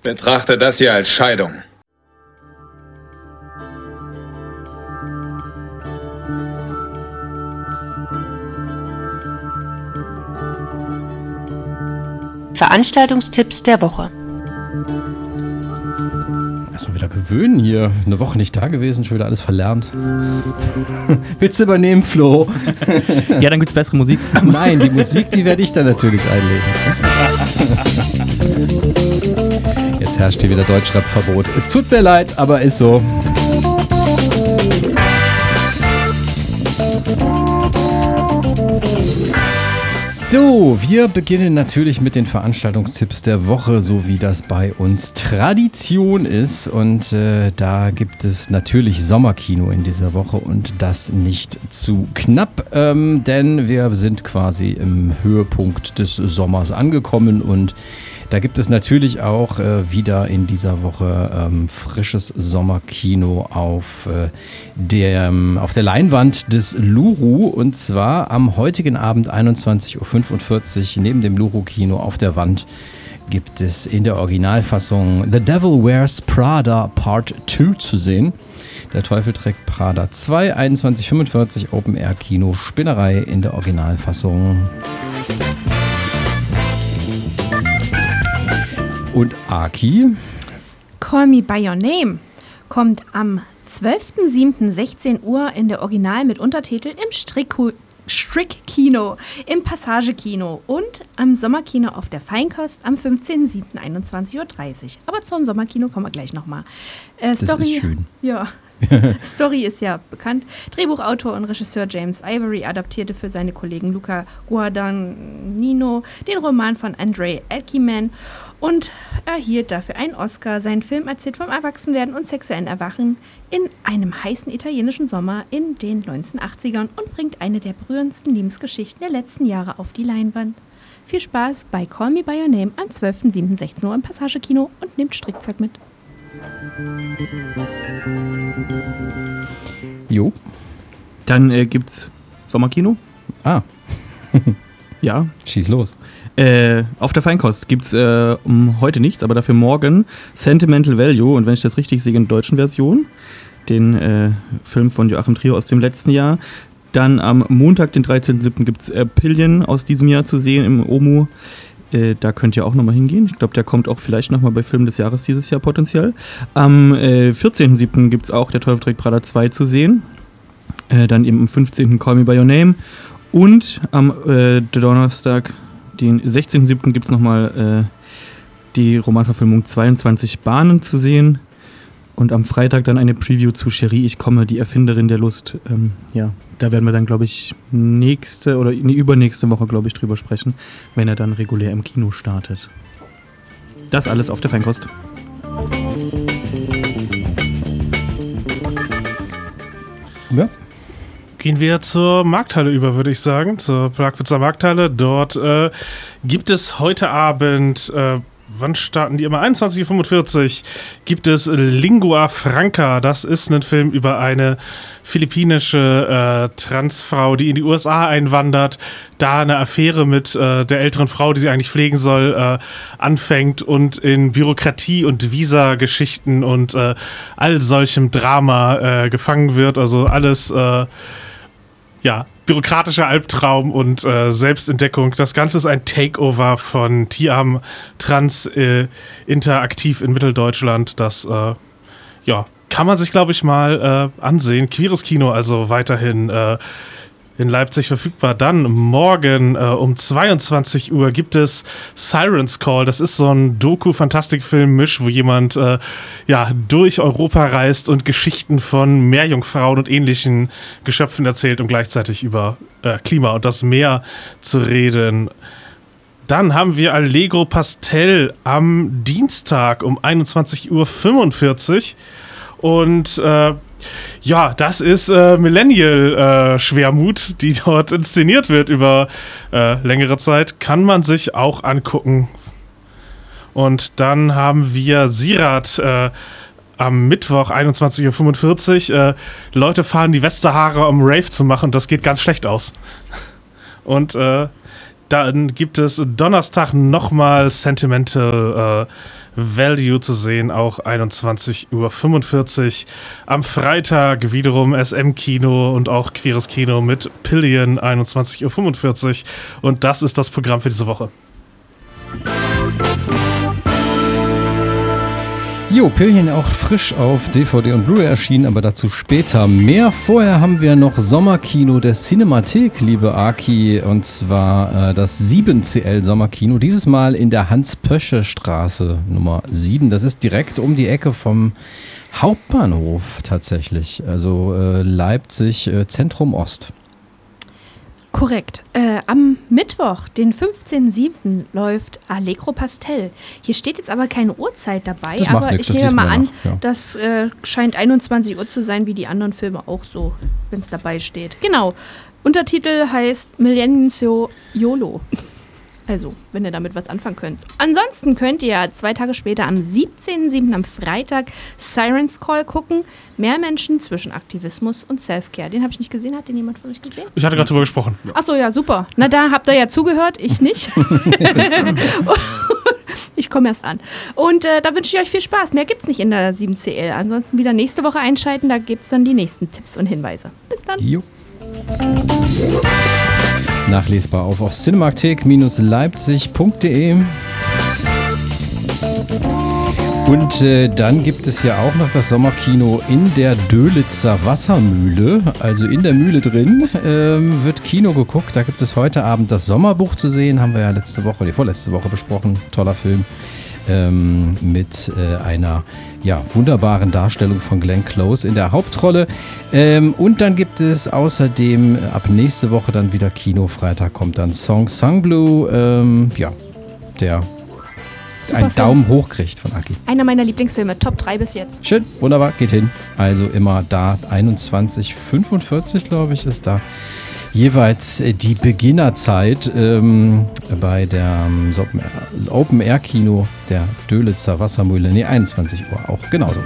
Betrachte das hier als Scheidung. Veranstaltungstipps der Woche. Erstmal wieder gewöhnen hier. Eine Woche nicht da gewesen, schon wieder alles verlernt. Willst du übernehmen, Flo? Ja, dann gibt's bessere Musik. Nein, die Musik, die werde ich dann natürlich einlegen. Jetzt herrscht hier wieder Deutschrap-Verbot. Es tut mir leid, aber ist so. So, wir beginnen natürlich mit den Veranstaltungstipps der Woche, so wie das bei uns Tradition ist. Und da gibt es natürlich Sommerkino in dieser Woche und das nicht zu knapp, denn wir sind quasi im Höhepunkt des Sommers angekommen und da gibt es natürlich auch wieder in dieser Woche frisches Sommerkino auf der Leinwand des Luru und zwar am heutigen Abend 21.45 Uhr neben dem Luru-Kino auf der Wand gibt es in der Originalfassung The Devil Wears Prada Part 2 zu sehen. Der Teufel trägt Prada 2, 21.45 Open Air Kino Spinnerei in der Originalfassung. Und Aki? Call Me By Your Name kommt am 12.07.16 Uhr in der Original mit Untertitel im Strickkino, im Passagekino und am Sommerkino auf der Feinkost am 15.07.21.30 Uhr. Aber zum Sommerkino kommen wir gleich nochmal. Das ist schön. Ja. Story ist ja bekannt. Drehbuchautor und Regisseur James Ivory adaptierte für seine Kollegen Luca Guadagnino den Roman von Andrei Elkiman und erhielt dafür einen Oscar. Sein Film erzählt vom Erwachsenwerden und sexuellen Erwachen in einem heißen italienischen Sommer in den 1980ern und bringt eine der berührendsten Liebesgeschichten der letzten Jahre auf die Leinwand. Viel Spaß bei Call Me By Your Name am 12.07.16 Uhr im Passagekino und nehmt Strickzeug mit. Jo. Dann gibt's Sommerkino. Ah. Ja. Schieß los. Auf der Feinkost gibt's heute nichts, aber dafür morgen Sentimental Value und wenn ich das richtig sehe, in der deutschen Version, den Film von Joachim Trier aus dem letzten Jahr. Dann am Montag, den 13.07. gibt's Pillion aus diesem Jahr zu sehen im OMU. Da könnt ihr auch nochmal hingehen. Ich glaube, der kommt auch vielleicht nochmal bei Film des Jahres dieses Jahr potenziell. Am 14.07. gibt es auch Der Teufel trägt Prada 2 zu sehen. Dann eben am 15. Call Me By Your Name. Und am Donnerstag, den 16.07. gibt es nochmal die Romanverfilmung 22 Bahnen zu sehen. Und am Freitag dann eine Preview zu Cherie, ich komme, die Erfinderin der Lust. Ja, da werden wir dann, glaube ich, übernächste Woche, glaube ich, drüber sprechen, wenn er dann regulär im Kino startet. Das alles auf der Feinkost. Ja. Gehen wir zur Markthalle über, würde ich sagen, zur Plagwitzer Markthalle. Dort gibt es heute Abend... wann starten die immer? 21.45 Uhr gibt es Lingua Franca. Das ist ein Film über eine philippinische Transfrau, die in die USA einwandert, da eine Affäre mit der älteren Frau, die sie eigentlich pflegen soll, anfängt und in Bürokratie und Visa-Geschichten und all solchem Drama gefangen wird. Also alles, bürokratischer Albtraum und Selbstentdeckung. Das Ganze ist ein Takeover von Tiam Trans Interaktiv in Mitteldeutschland. Das kann man sich, glaube ich, mal ansehen. Queeres Kino also weiterhin in Leipzig verfügbar. Dann morgen um 22 Uhr gibt es Siren's Call. Das ist so ein Doku-Fantastikfilm-Misch, wo jemand durch Europa reist und Geschichten von Meerjungfrauen und ähnlichen Geschöpfen erzählt, um gleichzeitig über Klima und das Meer zu reden. Dann haben wir Allegro Pastel am Dienstag um 21.45 Uhr. Und das ist Millennial-Schwermut, die dort inszeniert wird über längere Zeit. Kann man sich auch angucken. Und dann haben wir Sirat am Mittwoch 21.45 Uhr. Leute fahren die Westsahara, um Rave zu machen. Das geht ganz schlecht aus. Und Dann gibt es Donnerstag nochmal Sentimental Value zu sehen, auch 21:45 Uhr. Am Freitag wiederum SM-Kino und auch Queeres Kino mit Pillion, 21:45 Uhr. Und das ist das Programm für diese Woche. Jo, Pillion auch frisch auf DVD und Blu-ray erschienen, aber dazu später mehr. Vorher haben wir noch Sommerkino der Cinemathek, liebe Aki, und zwar das 7CL Sommerkino, dieses Mal in der Hans-Pösche-Straße Nummer 7. Das ist direkt um die Ecke vom Hauptbahnhof tatsächlich, also Leipzig Zentrum Ost. Korrekt. Am Mittwoch, den 15.07. läuft Allegro Pastel. Hier steht jetzt aber keine Uhrzeit dabei, Das aber macht nix, ich das nehme lesen mal wir an, nach, ja. das scheint 21 Uhr zu sein, wie die anderen Filme auch so, wenn es dabei steht. Genau. Untertitel heißt Millennium YOLO. Also, wenn ihr damit was anfangen könnt. Ansonsten könnt ihr 2 Tage später am 17.07. am Freitag Sirens Call gucken. Mehr Menschen zwischen Aktivismus und Selfcare. Den habe ich nicht gesehen. Hat den jemand von euch gesehen? Ich hatte gerade drüber gesprochen. Achso, ja, super. Na, da habt ihr ja zugehört, ich nicht. Ich komme erst an. Und da wünsche ich euch viel Spaß. Mehr gibt's nicht in der 7CL. Ansonsten wieder nächste Woche einschalten. Da gibt's dann die nächsten Tipps und Hinweise. Bis dann. Jo. Nachlesbar auf cinemathek-leipzig.de. Und dann gibt es ja auch noch das Sommerkino in der Dölitzer Wassermühle. Also in der Mühle drin wird Kino geguckt. Da gibt es heute Abend das Sommerbuch zu sehen. Haben wir ja vorletzte Woche besprochen. Toller Film. Mit einer wunderbaren Darstellung von Glenn Close in der Hauptrolle. Und dann gibt es außerdem ab nächste Woche dann wieder Kino. Freitag kommt dann Song Blue, der Super einen Film. Daumen hoch kriegt von Aki. Einer meiner Lieblingsfilme, Top 3 bis jetzt. Schön, wunderbar, geht hin. Also immer da 21:45, glaube ich, ist da jeweils die Beginnerzeit bei der Open-Air-Kino der Dölitzer Wassermühle. 21 Uhr auch genauso.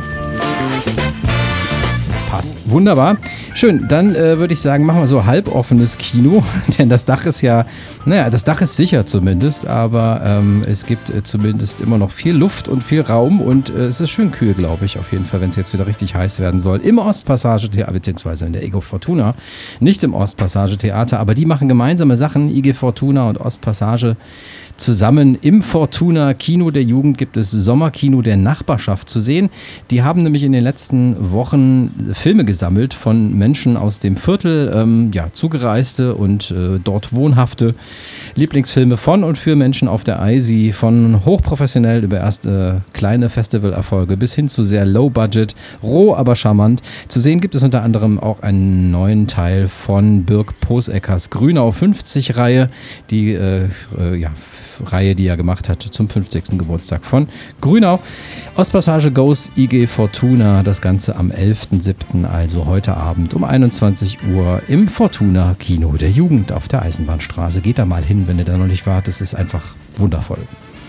Passt. Wunderbar. Schön, dann würde ich sagen, machen wir so halboffenes Kino, denn das Dach ist das Dach ist sicher zumindest, aber es gibt zumindest immer noch viel Luft und viel Raum und es ist schön kühl, glaube ich, auf jeden Fall, wenn es jetzt wieder richtig heiß werden soll. Im Ostpassage-Theater, beziehungsweise in der IG Fortuna, nicht im Ostpassage-Theater, aber die machen gemeinsame Sachen, IG Fortuna und Ostpassage. Zusammen im Fortuna Kino der Jugend gibt es Sommerkino der Nachbarschaft zu sehen. Die haben nämlich in den letzten Wochen Filme gesammelt von Menschen aus dem Viertel, Zugereiste und dort wohnhafte Lieblingsfilme von und für Menschen auf der ISI, von hochprofessionell über erst kleine Festivalerfolge bis hin zu sehr low budget, roh aber charmant. Zu sehen gibt es unter anderem auch einen neuen Teil von Birk Poseckers Grünau 50-Reihe, die Reihe, die er gemacht hat zum 50. Geburtstag von Grünau. Ostpassage Goes IG Fortuna, das Ganze am 11.07., also heute Abend um 21 Uhr im Fortuna Kino der Jugend auf der Eisenbahnstraße. Geht da mal hin, wenn ihr da noch nicht wart, es ist einfach wundervoll.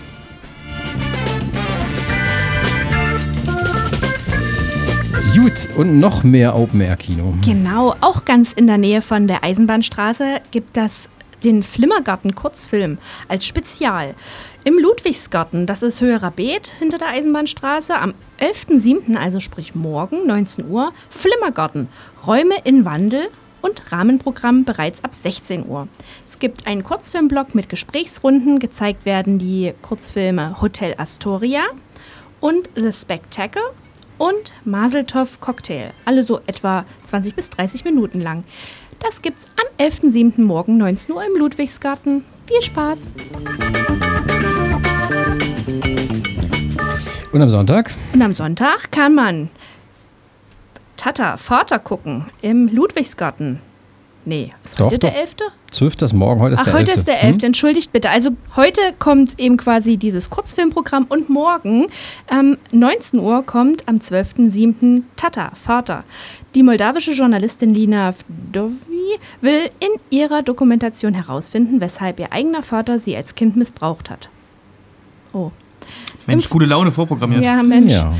Gut, und noch mehr Open-Air-Kino. Genau, auch ganz in der Nähe von der Eisenbahnstraße gibt es den Flimmergarten-Kurzfilm als Spezial. Im Ludwigsgarten, das ist Höherer Beet hinter der Eisenbahnstraße, am 11.07., also sprich morgen, 19 Uhr, Flimmergarten, Räume in Wandel und Rahmenprogramm bereits ab 16 Uhr. Es gibt einen Kurzfilmblock mit Gesprächsrunden, gezeigt werden die Kurzfilme Hotel Astoria und The Spectacle und Maseltov Cocktail, alle so etwa 20 bis 30 Minuten lang. Das gibt's am 11.07. morgen 19 Uhr im Ludwigsgarten. Viel Spaß! Und am Sonntag? Und am Sonntag kann man Vater gucken im Ludwigsgarten. Nee, ist heute der 11.? 12. ist morgen, heute ist der 11. Heute ist der 11. Entschuldigt bitte. Also heute kommt eben quasi dieses Kurzfilmprogramm und morgen 19 Uhr kommt am 12.07. Vater. Die moldawische Journalistin Lina Vdovi will in ihrer Dokumentation herausfinden, weshalb ihr eigener Vater sie als Kind missbraucht hat. Oh. Mensch, gute Laune vorprogrammiert. Ja, Mensch. Ja.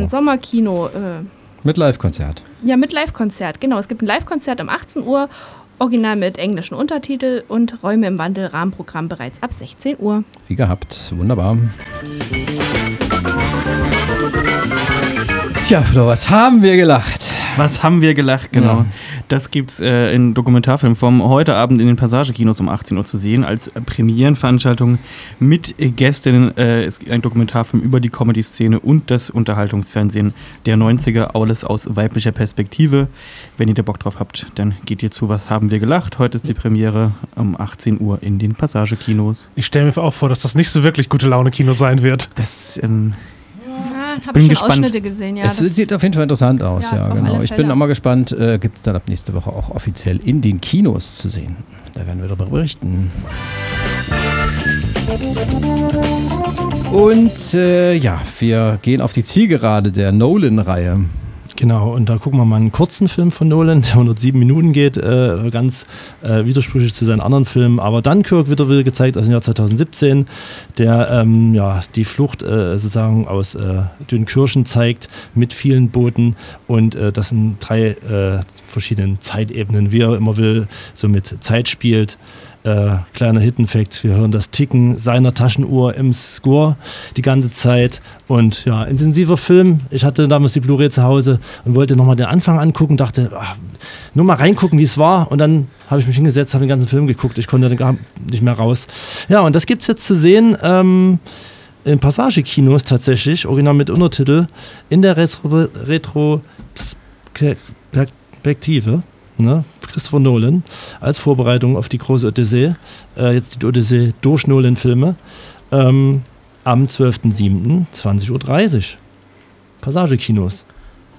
Sommerkino. Mit Live-Konzert. Ja, mit Live-Konzert, genau. Es gibt ein Live-Konzert um 18 Uhr Original mit englischen Untertitel und Räume im Wandel, Rahmenprogramm bereits ab 16 Uhr. Wie gehabt, wunderbar. Tja, Flo, was haben wir gelacht? Was haben wir gelacht, genau. Ja. Das gibt's in Dokumentarfilmform heute Abend in den Passagekinos um 18 Uhr zu sehen, als Premierenveranstaltung mit Gästinnen. Es gibt ein Dokumentarfilm über die Comedy-Szene und das Unterhaltungsfernsehen der 90er, alles aus weiblicher Perspektive. Wenn ihr da Bock drauf habt, dann geht ihr zu Was haben wir gelacht. Heute ist die Premiere um 18 Uhr in den Passagekinos. Ich stelle mir auch vor, dass das nicht so wirklich gute Laune-Kino sein wird. Das, ich habe schon gespannt. Ausschnitte gesehen. Ja, es sieht auf jeden Fall interessant aus, ja genau. Ich bin auch mal gespannt, gibt es dann ab nächste Woche auch offiziell in den Kinos zu sehen. Da werden wir darüber berichten. Und wir gehen auf die Zielgerade der Nolan-Reihe. Genau, und da gucken wir mal einen kurzen Film von Nolan, der 107 Minuten geht, ganz widersprüchlich zu seinen anderen Filmen. Aber Dunkirk wird wieder gezeigt aus dem Jahr 2017, der die Flucht sozusagen aus Dünkirchen zeigt mit vielen Booten und das in 3 verschiedenen Zeitebenen, wie er immer will, so mit Zeit spielt. Kleiner Hidden-Fact, wir hören das Ticken seiner Taschenuhr im Score die ganze Zeit und ja, intensiver Film. Ich hatte damals die Blu-ray zu Hause und wollte nochmal den Anfang angucken, dachte, nur mal reingucken, wie es war und dann habe ich mich hingesetzt, habe den ganzen Film geguckt, ich konnte gar nicht mehr raus. Ja, und das gibt es jetzt zu sehen in Passagekinos tatsächlich, original mit Untertitel, in der Retrospektive. Ne? Christopher Nolan als Vorbereitung auf die große Odyssee, jetzt die Odyssee durch Nolan-Filme, am 12.07. 20.30 Uhr. Passagekinos.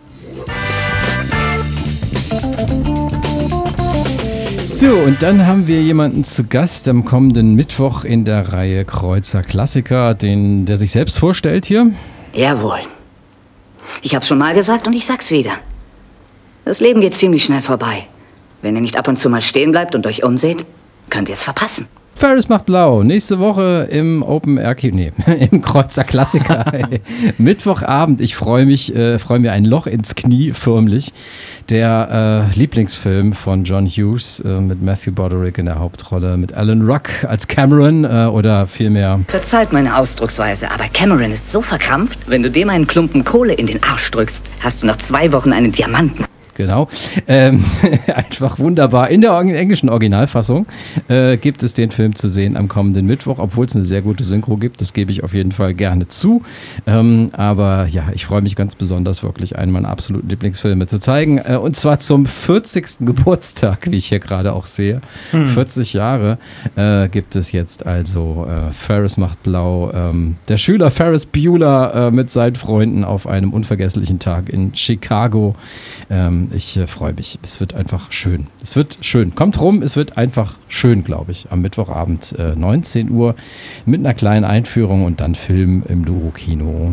So, und dann haben wir jemanden zu Gast am kommenden Mittwoch in der Reihe Kreuzer Klassiker, der sich selbst vorstellt hier. Jawohl. Ich hab's schon mal gesagt und ich sag's wieder. Das Leben geht ziemlich schnell vorbei. Wenn ihr nicht ab und zu mal stehen bleibt und euch umseht, könnt ihr es verpassen. Ferris macht blau. Nächste Woche im im Kreuzer Klassiker. Mittwochabend. Ich freue mir ein Loch ins Knie förmlich. Der Lieblingsfilm von John Hughes mit Matthew Broderick in der Hauptrolle, mit Alan Ruck als Cameron oder vielmehr... Verzeiht meine Ausdrucksweise, aber Cameron ist so verkrampft, wenn du dem einen Klumpen Kohle in den Arsch drückst, hast du nach 2 Wochen einen Diamanten. Genau. Einfach wunderbar. In der englischen Originalfassung gibt es den Film zu sehen am kommenden Mittwoch, obwohl es eine sehr gute Synchro gibt. Das gebe ich auf jeden Fall gerne zu. Aber ja, ich freue mich ganz besonders, wirklich einen meiner absoluten Lieblingsfilme zu zeigen. Und zwar zum 40. Geburtstag, wie ich hier gerade auch sehe. 40 Jahre gibt es jetzt also Ferris macht blau. Der Schüler Ferris Bueller mit seinen Freunden auf einem unvergesslichen Tag in Chicago. Ich freue mich. Es wird einfach schön. Es wird schön. Kommt rum, es wird einfach schön, glaube ich. Am Mittwochabend 19 Uhr mit einer kleinen Einführung und dann Film im Luro-Kino.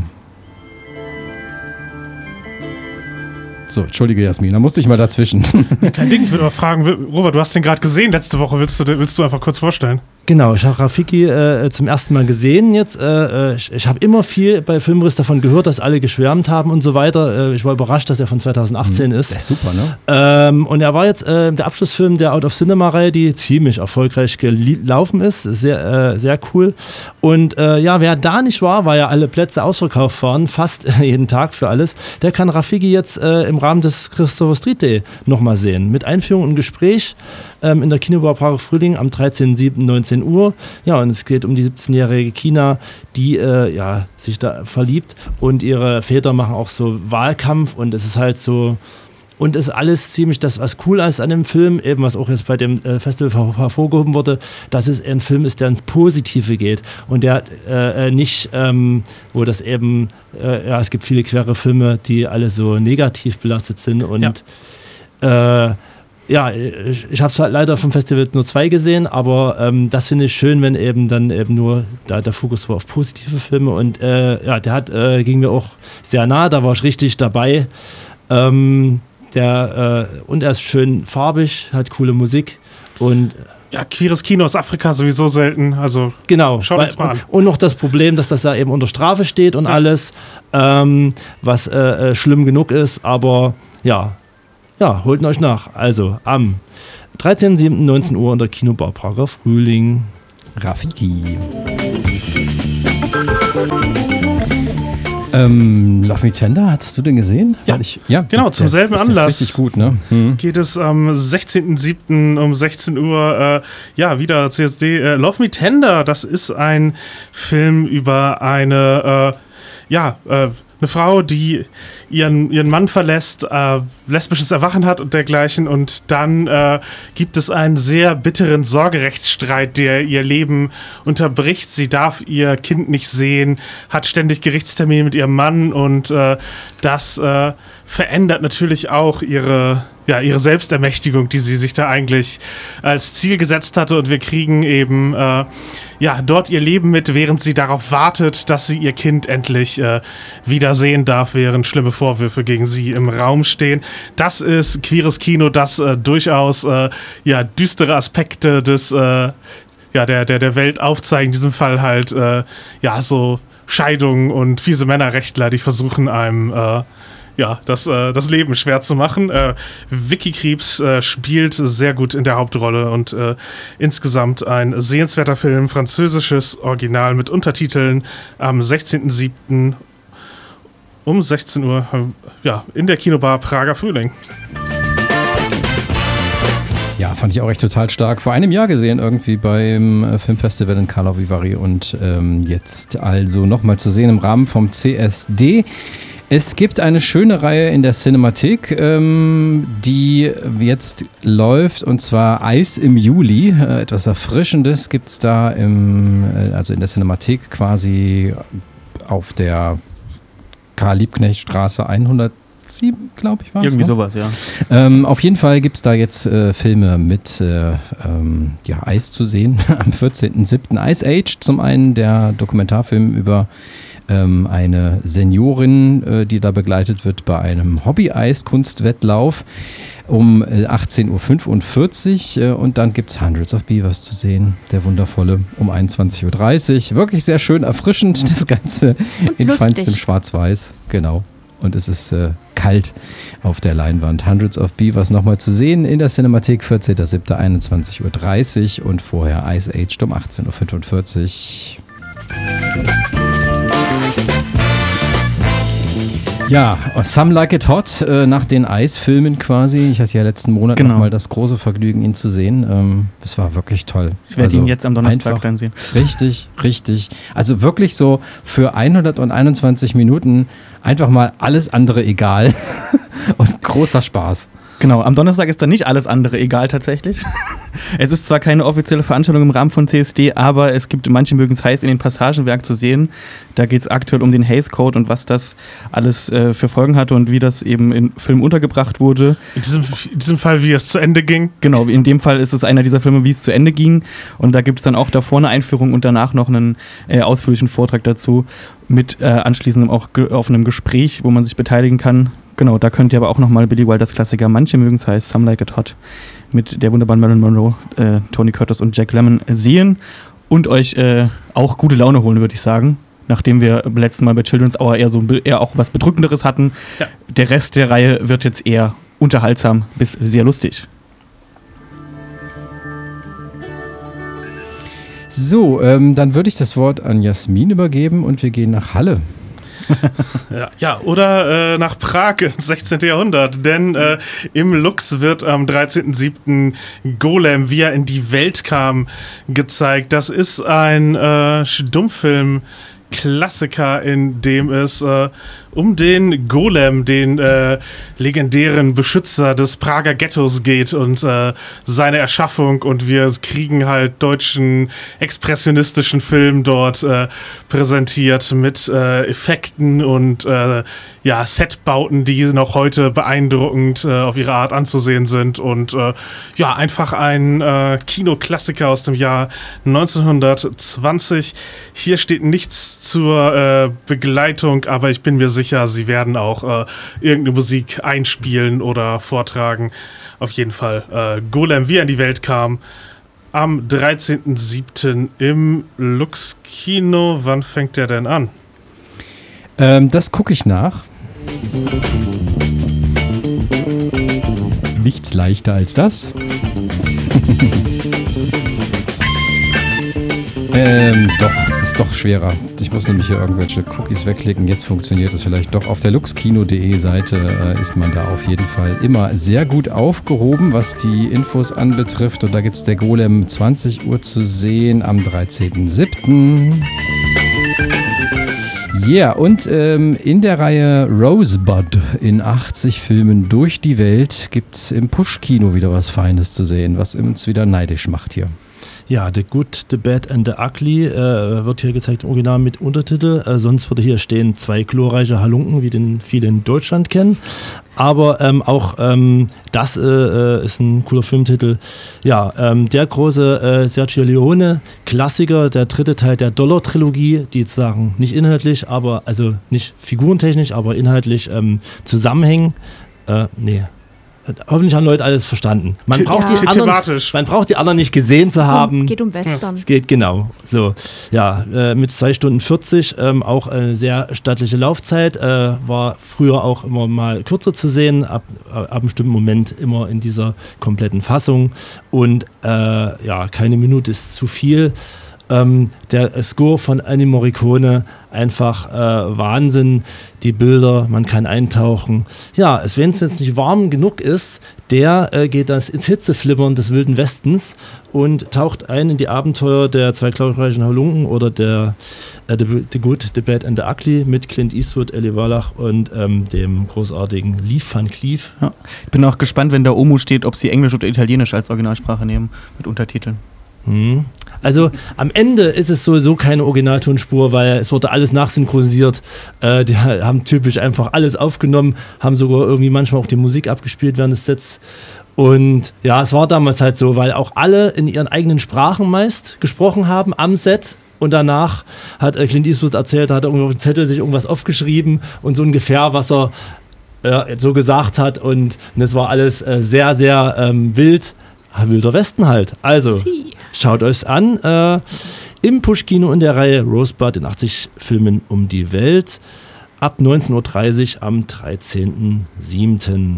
So, entschuldige Jasmin, da musste ich mal dazwischen. Kein Ding, ich würde mal fragen, Robert, du hast den gerade gesehen letzte Woche, willst du einfach kurz vorstellen? Genau, ich habe Rafiki zum ersten Mal gesehen jetzt. Ich habe immer viel bei Filmriss davon gehört, dass alle geschwärmt haben und so weiter. Ich war überrascht, dass er von 2018 ist. Der ist super, ne? Und er war jetzt der Abschlussfilm der Out-of-Cinema-Reihe, die ziemlich erfolgreich gelaufen ist. Sehr, sehr cool. Und wer da nicht war, weil ja alle Plätze ausverkauft waren, fast jeden Tag für alles, der kann Rafiki jetzt im Rahmen des Christopher Street Day nochmal sehen. Mit Einführung und Gespräch in der Kinobar Prager Frühling am 13.07.19 Uhr. Ja, und es geht um die 17-jährige Kina, die sich da verliebt und ihre Väter machen auch so Wahlkampf und es ist halt so, und es ist alles ziemlich das, was cool ist an dem Film, eben was auch jetzt bei dem Festival hervorgehoben wurde, dass es ein Film ist, der ins Positive geht und der nicht, wo das eben, es gibt viele quere Filme, die alle so negativ belastet sind und ich habe es halt leider vom Festival nur 2 gesehen, aber das finde ich schön, wenn eben dann eben nur der Fokus war auf positive Filme und der ging mir auch sehr nah, da war ich richtig dabei. Und er ist schön farbig, hat coole Musik und queeres Kino aus Afrika sowieso selten, also genau, schaut es mal an. Und noch das Problem, dass das da eben unter Strafe steht und alles, was schlimm genug ist, aber holt euch nach. Also am 13.07.19 Uhr in der Kinobar Prager Frühling. Rafiki. Love Me Tender, hast du den gesehen? Ja, genau, zum selben Anlass. Richtig gut, ne? Geht es am 16.07. um 16 Uhr, wieder CSD. Love Me Tender, das ist ein Film über eine Frau, die ihren Mann verlässt, lesbisches Erwachen hat und dergleichen, und dann gibt es einen sehr bitteren Sorgerechtsstreit, der ihr Leben unterbricht. Sie darf ihr Kind nicht sehen, hat ständig Gerichtstermine mit ihrem Mann, und das verändert natürlich auch ihre Selbstermächtigung, die sie sich da eigentlich als Ziel gesetzt hatte, und wir kriegen eben dort ihr Leben mit, während sie darauf wartet, dass sie ihr Kind endlich wieder sehen darf, während schlimme Vorwürfe gegen sie im Raum stehen. Das ist queeres Kino, das durchaus düstere Aspekte des der Welt aufzeigen. In diesem Fall halt so Scheidungen und fiese Männerrechtler, die versuchen einem das Leben schwer zu machen. Vicky Krieps spielt sehr gut in der Hauptrolle, und insgesamt ein sehenswerter Film, französisches Original mit Untertiteln, am 16.07. um 16 Uhr in der Kinobar Prager Frühling. Ja, fand ich auch echt total stark. Vor einem Jahr gesehen irgendwie beim Filmfestival in Karlovy Vary, und jetzt also nochmal zu sehen im Rahmen vom CSD. Es gibt eine schöne Reihe in der Cinemathek, die jetzt läuft, und zwar Eis im Juli. Etwas Erfrischendes gibt es da in der Cinemathek quasi auf der Karl-Liebknecht-Straße 107, glaube ich, war es. Irgendwie sowas, ja. Auf jeden Fall gibt es da jetzt Filme mit Eis zu sehen am 14.07. Ice Age, zum einen der Dokumentarfilm über eine Seniorin, die da begleitet wird bei einem Hobby-Eis-Kunstwettlauf um 18.45 Uhr, und dann gibt es Hundreds of Beavers zu sehen, der wundervolle, um 21.30 Uhr. Wirklich sehr schön erfrischend, das Ganze in feinstem Schwarz-Weiß, genau. Und es ist kalt auf der Leinwand. Hundreds of Beavers nochmal zu sehen in der Cinemathek, 14.07. 21.30 Uhr, und vorher Ice Age um 18.45 Uhr. Ja, Some Like It Hot, nach den Eisfilmen quasi. Ich hatte ja letzten Monat nochmal das große Vergnügen, ihn zu sehen. Das war wirklich toll. Ich werde ihn jetzt am Donnerstag dann sehen. Richtig, richtig. Also wirklich so für 121 Minuten einfach mal alles andere egal und großer Spaß. Genau, am Donnerstag ist dann nicht alles andere egal tatsächlich. Es ist zwar keine offizielle Veranstaltung im Rahmen von CSD, aber es gibt, manche mögen es heiß, in den Passagenwerk zu sehen. Da geht es aktuell um den Hays Code und was das alles für Folgen hatte und wie das eben im Film untergebracht wurde. In diesem Fall, wie es zu Ende ging? Genau, in dem Fall ist es einer dieser Filme, wie es zu Ende ging. Und da gibt es dann auch davor eine Einführung und danach noch einen ausführlichen Vortrag dazu mit anschließendem auch offenem Gespräch, wo man sich beteiligen kann. Genau, da könnt ihr aber auch nochmal Billy Wilders Klassiker, manche mögen es heiß, Some Like It Hot, mit der wunderbaren Marilyn Monroe, Tony Curtis und Jack Lemmon sehen und euch auch gute Laune holen, würde ich sagen. Nachdem wir beim letzten Mal bei Children's Hour eher auch was Bedrückenderes hatten. Ja. Der Rest der Reihe wird jetzt eher unterhaltsam bis sehr lustig. So, dann würde ich das Wort an Jasmin übergeben und wir gehen nach Halle. Oder nach Prag ins 16. Jahrhundert, denn im Lux wird am 13.07. Golem, wie er in die Welt kam, gezeigt. Das ist ein Stummfilm-Klassiker, in dem es um den Golem, den legendären Beschützer des Prager Ghettos geht und seine Erschaffung, und wir kriegen halt deutschen expressionistischen Film dort präsentiert mit Effekten und Setbauten, die noch heute beeindruckend auf ihre Art anzusehen sind, und einfach ein Kinoklassiker aus dem Jahr 1920. Hier steht nichts zur Begleitung, aber ich bin mir sicher, sie werden auch irgendeine Musik einspielen oder vortragen. Auf jeden Fall Golem, wie er in die Welt kam, am 13.07. im Lux Kino. Wann fängt der denn an? Das gucke ich nach. Nichts leichter als das. Doch, ist doch schwerer. Ich muss nämlich hier irgendwelche Cookies wegklicken. Jetzt funktioniert es vielleicht doch. Auf der luxkino.de Seite ist man da auf jeden Fall immer sehr gut aufgehoben, was die Infos anbetrifft. Und da gibt es der Golem 20 Uhr zu sehen am 13.07. Ja, und in der Reihe Rosebud in 80 Filmen durch die Welt gibt es im Push-Kino wieder was Feines zu sehen, was uns wieder neidisch macht hier. Ja, The Good, The Bad and The Ugly wird hier gezeigt im Original mit Untertitel. Sonst würde hier stehen 2 glorreiche Halunken, wie den viele in Deutschland kennen. Aber auch das ist ein cooler Filmtitel. Ja, der große Sergio Leone Klassiker, der 3. Teil der Dollar-Trilogie, die sozusagen nicht inhaltlich, aber also nicht figurentechnisch, aber inhaltlich zusammenhängen. Hoffentlich haben Leute alles verstanden. Man braucht die anderen nicht gesehen zu haben. Geht um Western. Es geht genau so. Ja, mit 2 Stunden 40, auch eine sehr stattliche Laufzeit. War früher auch immer mal kürzer zu sehen, ab einem bestimmten Moment immer in dieser kompletten Fassung. Und keine Minute ist zu viel. Der Score von Ennio Morricone, einfach Wahnsinn, die Bilder, man kann eintauchen. Ja, wenn es jetzt nicht warm genug ist, geht das ins Hitzeflimmern des Wilden Westens und taucht ein in die Abenteuer der 2 glorreichen Halunken oder The Good, The Bad and The Ugly mit Clint Eastwood, Eli Wallach und dem großartigen Lee Van Cleef. Ja. Ich bin auch gespannt, wenn da Omo steht, ob sie Englisch oder Italienisch als Originalsprache nehmen mit Untertiteln. Also am Ende ist es sowieso keine Originaltonspur, weil es wurde alles nachsynchronisiert. Die haben typisch einfach alles aufgenommen, haben sogar irgendwie manchmal auch die Musik abgespielt während des Sets. Und ja, es war damals halt so, weil auch alle in ihren eigenen Sprachen meist gesprochen haben am Set. Und danach hat Clint Eastwood erzählt, hat er irgendwo auf dem Zettel sich irgendwas aufgeschrieben und so ungefähr, was er so gesagt hat. Und das war alles sehr, sehr wild. Wilder Westen halt. Also, schaut euch's an. Im Push-Kino in der Reihe Rosebud in 80 Filmen um die Welt. Ab 19.30 Uhr am 13.07.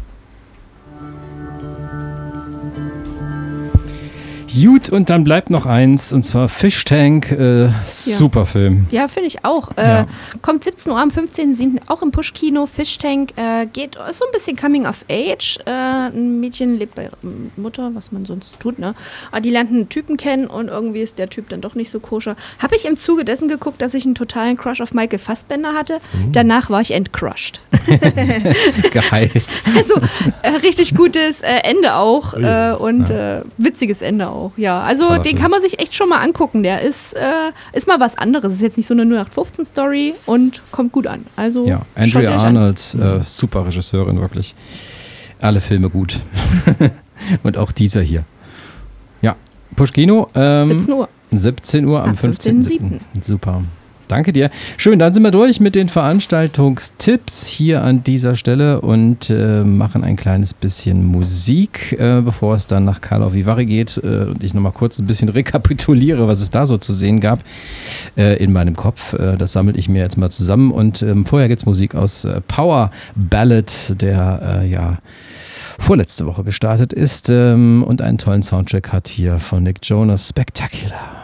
Gut, und dann bleibt noch eins, und zwar Fish Tank, super Film. Ja, finde ich auch. Kommt 17 Uhr am 15.07. auch im Push-Kino. Fish Tank ist so ein bisschen Coming of Age. Ein Mädchen lebt bei Mutter, was man sonst tut, ne? Aber die lernt einen Typen kennen und irgendwie ist der Typ dann doch nicht so koscher. Habe ich im Zuge dessen geguckt, dass ich einen totalen Crush auf Michael Fassbender hatte. Danach war ich entcrushed. Geheilt. Also richtig gutes Ende auch und witziges Ende auch. Ja, also Toller den Film. kann man sich echt schon mal angucken. Der ist mal was anderes. Ist jetzt nicht so eine 0815-Story und kommt gut an. Also Ja, schaut ihr Andrea euch an. Arnold, super Regisseurin, wirklich. Alle Filme gut. Und auch dieser hier. Ja, Push-Kino. 17 Uhr. 17 Uhr am Am 15.07. Super. Danke dir. Schön, dann sind wir durch mit den Veranstaltungstipps hier an dieser Stelle und machen ein kleines bisschen Musik, bevor es dann nach Carlo Vivari geht und ich nochmal kurz ein bisschen rekapituliere, was es da so zu sehen gab in meinem Kopf. Das sammle ich mir jetzt mal zusammen und vorher gibt es Musik aus Power Ballad, der vorletzte Woche gestartet ist und einen tollen Soundtrack hat hier von Nick Jonas, Spectacular.